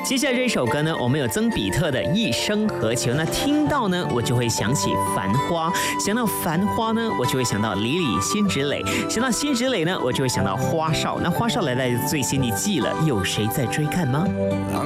接下来这一首歌呢，我们有曾比特的《一生何求》。那听到呢，我就会想起《繁花》，想到《繁花》呢，我就会想到李李、辛芷蕾，想到辛芷蕾呢，我就会想到花少。那花少来的最新，你记了有谁在追看吗？ 浪